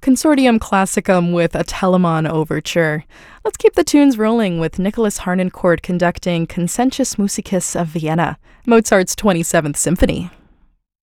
Consortium Classicum with a Telemann Overture. Let's keep the tunes rolling with Nicholas Harnoncourt conducting Concentus Musicus of Vienna, Mozart's 27th Symphony.